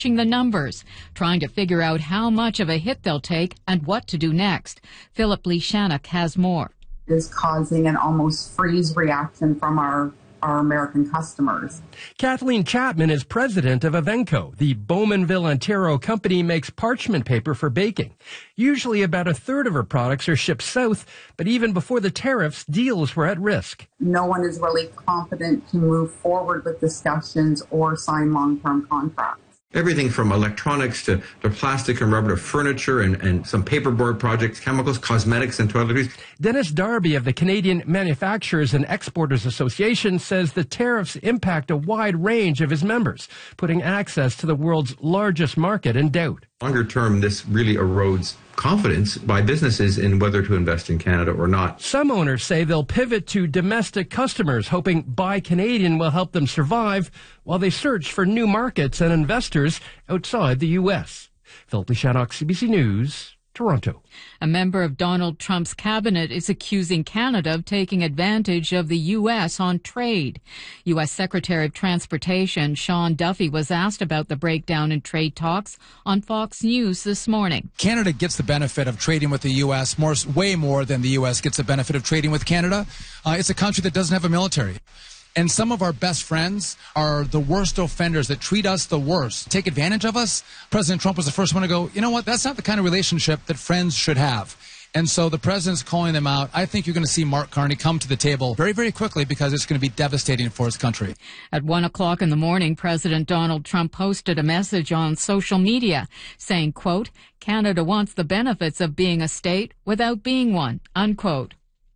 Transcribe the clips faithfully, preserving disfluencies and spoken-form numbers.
the numbers, trying to figure out how much of a hit they'll take and what to do next. Philip Lishanek has more. Is causing an almost freeze reaction from our our American customers. Kathleen Chapman is president of Avenco. The Bowmanville, Ontario company makes parchment paper for baking. Usually about a third of her products are shipped south, but even before the tariffs, deals were at risk. No one is really confident to move forward with discussions or sign long-term contracts. Everything from electronics to, to plastic and rubber to furniture and, and some paperboard projects, chemicals, cosmetics, and toiletries. Dennis Darby of the Canadian Manufacturers and Exporters Association says the tariffs impact a wide range of his members, putting access to the world's largest market in doubt. Longer term, this really erodes confidence by businesses in whether to invest in Canada or not. Some owners say they'll pivot to domestic customers, hoping Buy Canadian will help them survive while they search for new markets and investors outside the U S. Philip Lishanek, C B C News, Toronto. A member of Donald Trump's cabinet is accusing Canada of taking advantage of the U S on trade. U S Secretary of Transportation Sean Duffy was asked about the breakdown in trade talks on Fox News this morning. Canada gets the benefit of trading with the U S more, way more than the U S gets the benefit of trading with Canada. Uh, it's a country that doesn't have a military. And some of our best friends are the worst offenders that treat us the worst, take advantage of us. President Trump was the first one to go, you know what, that's not the kind of relationship that friends should have. And so the president's calling them out. I think you're going to see Mark Carney come to the table very, very quickly because it's going to be devastating for his country. At one o'clock in the morning, President Donald Trump posted a message on social media saying, quote, Canada wants the benefits of being a state without being one, unquote.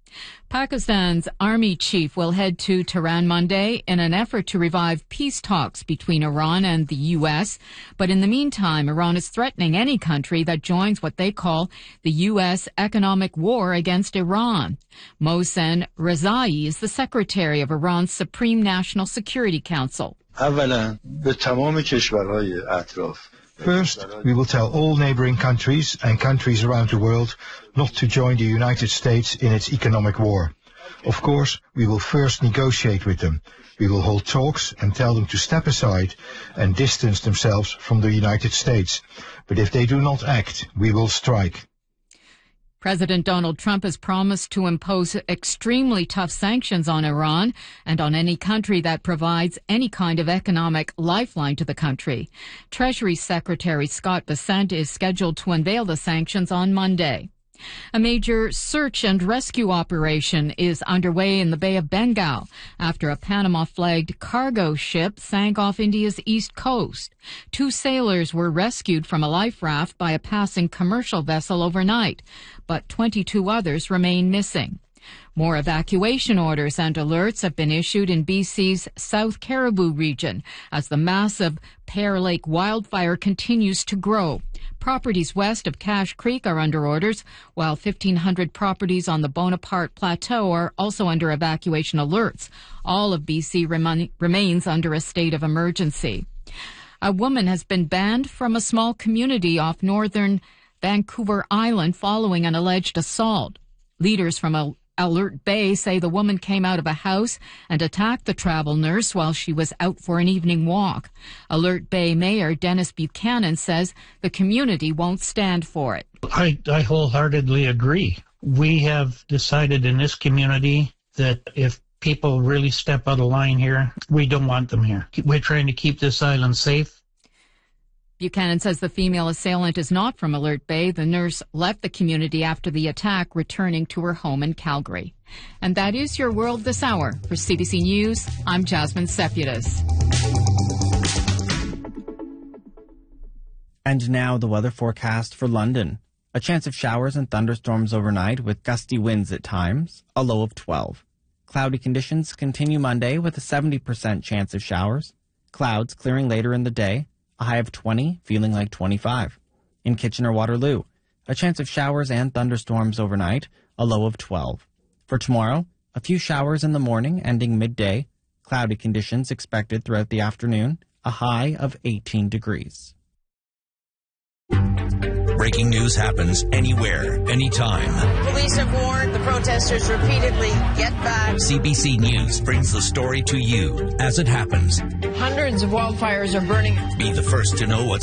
Pakistan's army chief will head to Tehran Monday in an effort to revive peace talks between Iran and the U S. But in the meantime, Iran is threatening any country that joins what they call the U S economic war against Iran. Mohsen Rezai is the secretary of Iran's Supreme National Security Council. First, we will tell all neighboring countries and countries around the world not to join the United States in its economic war. Of course, we will first negotiate with them. We will hold talks and tell them to step aside and distance themselves from the United States. But if they do not act, we will strike. President Donald Trump has promised to impose extremely tough sanctions on Iran and on any country that provides any kind of economic lifeline to the country. Treasury Secretary Scott Bessent is scheduled to unveil the sanctions on Monday. A major search and rescue operation is underway in the Bay of Bengal after a Panama-flagged cargo ship sank off India's east coast. Two sailors were rescued from a life raft by a passing commercial vessel overnight, but twenty-two others remain missing. More evacuation orders and alerts have been issued in B C's South Caribou region as the massive Pear Lake wildfire continues to grow. Properties west of Cache Creek are under orders, while fifteen hundred properties on the Bonaparte Plateau are also under evacuation alerts. All of B C rem- remains under a state of emergency. A woman has been banned from a small community off northern Vancouver Island following an alleged assault. Leaders from a Alert Bay say the woman came out of a house and attacked the travel nurse while she was out for an evening walk. Alert Bay Mayor Dennis Buchanan says the community won't stand for it. I, I wholeheartedly agree. We have decided in this community that if people really step out of line here, we don't want them here. We're trying to keep this island safe. Buchanan says the female assailant is not from Alert Bay. The nurse left the community after the attack, returning to her home in Calgary. And that is your world this hour. For C B C News, I'm Jasmine Seputis. And now the weather forecast for London. A chance of showers and thunderstorms overnight with gusty winds at times, a low of twelve. Cloudy conditions continue Monday with a seventy percent chance of showers. Clouds clearing later in the day. A high of twenty, feeling like twenty-five. In Kitchener-Waterloo, a chance of showers and thunderstorms overnight, a low of twelve. For tomorrow, a few showers in the morning ending midday. Cloudy conditions expected throughout the afternoon, a high of eighteen degrees. Breaking news happens anywhere, anytime. Police have warned the protesters repeatedly, get back. C B C News brings the story to you as it happens. Hundreds of wildfires are burning. Be the first to know what's